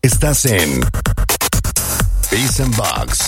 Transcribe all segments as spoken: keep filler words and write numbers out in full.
Estás en Peace and Box.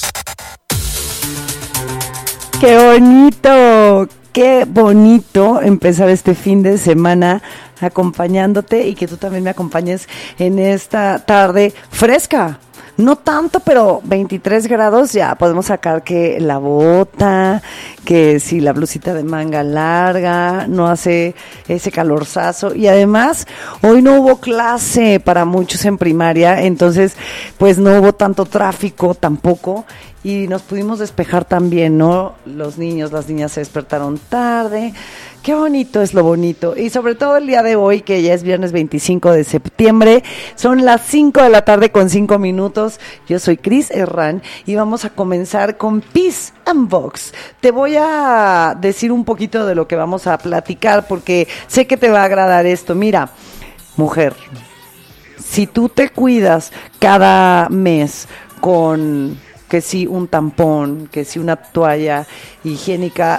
¡Qué bonito! ¡Qué bonito empezar este fin de semana acompañándote y que tú también me acompañes en esta tarde fresca! No tanto, pero veintitrés grados, ya podemos sacar que la bota, que si la blusita de manga larga, no hace ese calorzazo. Y además, hoy no hubo clase para muchos en primaria, entonces pues no hubo tanto tráfico tampoco. Y nos pudimos despejar también, ¿no? Los niños, las niñas se despertaron tarde. Qué bonito es lo bonito. Y sobre todo el día de hoy, que ya es viernes veinticinco de septiembre, son las cinco de la tarde con cinco minutos. Yo soy Cris Herrán y vamos a comenzar con Peace and Box. Te voy a decir un poquito de lo que vamos a platicar porque sé que te va a agradar esto. Mira, mujer, si tú te cuidas cada mes con... que si un tampón, que si una toalla higiénica,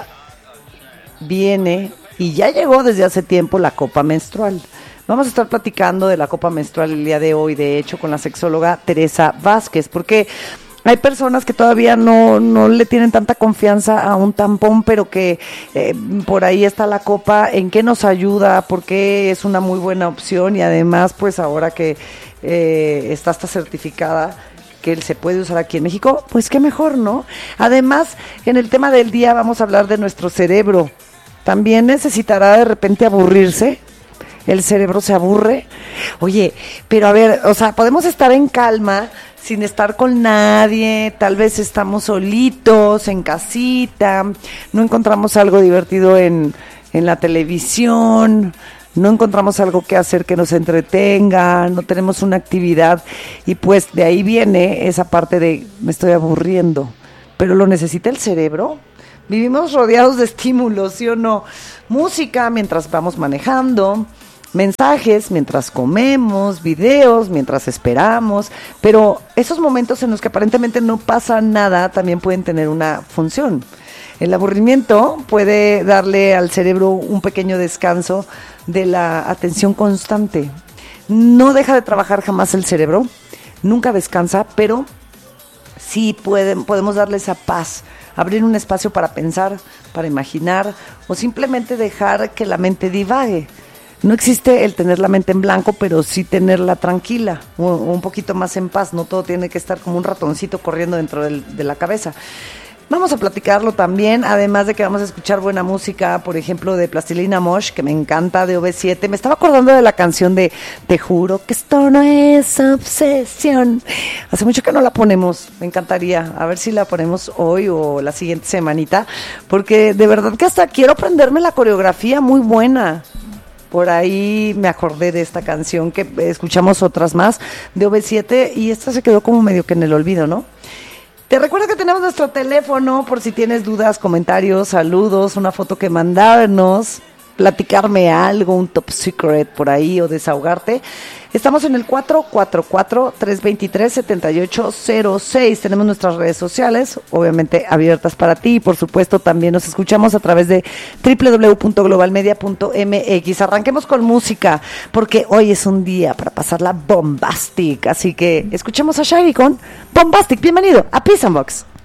viene y ya llegó desde hace tiempo la copa menstrual. Vamos a estar platicando de la copa menstrual el día de hoy, de hecho, con la sexóloga Teresa Vázquez, porque hay personas que todavía no, no le tienen tanta confianza a un tampón, pero que eh, por ahí está la copa, en qué nos ayuda, por qué es una muy buena opción y además, pues ahora que eh, está hasta certificada, que se puede usar aquí en México, pues qué mejor, ¿no? Además, en el tema del día vamos a hablar de nuestro cerebro. También necesitará de repente aburrirse. El cerebro se aburre. Oye, pero a ver, o sea, podemos estar en calma sin estar con nadie, tal vez estamos solitos, en casita, no encontramos algo divertido en, en la televisión, no encontramos algo que hacer que nos entretenga, no tenemos una actividad y pues de ahí viene esa parte de me estoy aburriendo, pero ¿lo necesita el cerebro? Vivimos rodeados de estímulos, ¿sí o no? Música mientras vamos manejando, mensajes mientras comemos, videos mientras esperamos, pero esos momentos en los que aparentemente no pasa nada también pueden tener una función. El aburrimiento puede darle al cerebro un pequeño descanso de la atención constante. No deja de trabajar jamás el cerebro, nunca descansa, pero sí pueden, podemos darle esa paz, abrir un espacio para pensar, para imaginar o simplemente dejar que la mente divague. No existe el tener la mente en blanco, pero sí tenerla tranquila, o un poquito más en paz. No todo tiene que estar como un ratoncito corriendo dentro del, de la cabeza. Vamos a platicarlo también, además de que vamos a escuchar buena música, por ejemplo, de Plastilina Mosh, que me encanta, de O V siete. Me estaba acordando de la canción de Te juro que esto no es obsesión. Hace mucho que no la ponemos, me encantaría. A ver si la ponemos hoy o la siguiente semanita, porque de verdad que hasta quiero aprenderme la coreografía muy buena. Por ahí me acordé de esta canción, que escuchamos otras más, de O V siete, y esta se quedó como medio que en el olvido, ¿no? Te recuerdo que tenemos nuestro teléfono por si tienes dudas, comentarios, saludos, una foto que mandarnos, platicarme algo, un top secret por ahí o desahogarte. Estamos en el cuatro cuatro cuatro, tres dos tres, siete ocho cero seis. Tenemos nuestras redes sociales, obviamente abiertas para ti. Y por supuesto también nos escuchamos a través de doble u doble u doble u punto global media punto m x. Arranquemos con música, porque hoy es un día para pasarla bombastic. Así que escuchemos a Shaggy con Bombastic. Bienvenido a Peace and Box.